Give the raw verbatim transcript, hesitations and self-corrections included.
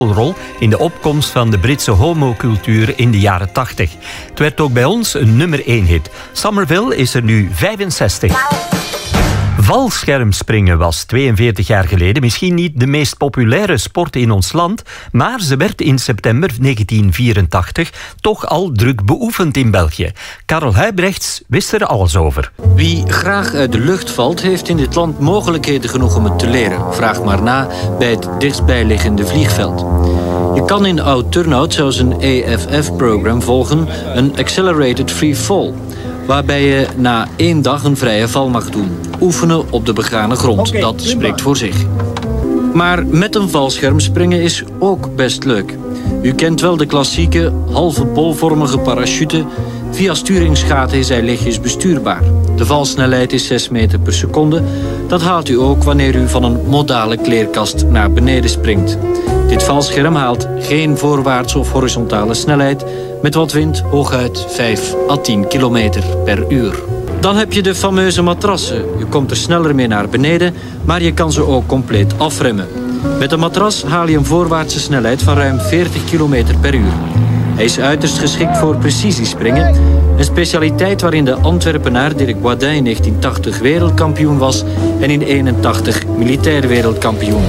rol in de opkomst van de Britse homocultuur in de jaren tachtig. Het werd ook bij ons een nummer één hit. Somerville is er nu vijfenzestig. Valschermspringen was tweeënveertig jaar geleden misschien niet de meest populaire sport in ons land, maar ze werd in september negentien vierentachtig toch al druk beoefend in België. Karel Huybrechts wist er alles over. Wie graag uit de lucht valt, heeft in dit land mogelijkheden genoeg om het te leren. Vraag maar na bij het dichtstbijliggende vliegveld. Je kan in Oud-Turnhout zelfs een A F F-programma volgen, een Accelerated Free Fall, waarbij je na één dag een vrije val mag doen. Oefenen op de begane grond, dat spreekt voor zich. Maar met een valscherm springen is ook best leuk. U kent wel de klassieke, halve bolvormige parachute. Via sturingsgaten is hij lichtjes bestuurbaar. De valsnelheid is zes meter per seconde. Dat haalt u ook wanneer u van een modale kleerkast naar beneden springt. Dit valscherm haalt geen voorwaarts of horizontale snelheid, met wat wind hooguit vijf à tien kilometer per uur. Dan heb je de fameuze matrassen. Je komt er sneller mee naar beneden, maar je kan ze ook compleet afremmen. Met een matras haal je een voorwaartse snelheid van ruim veertig kilometer per uur. Hij is uiterst geschikt voor precisiespringen, een specialiteit waarin de Antwerpenaar Dirk Boisdin in negentien tachtig wereldkampioen was en in eenentachtig militair wereldkampioen.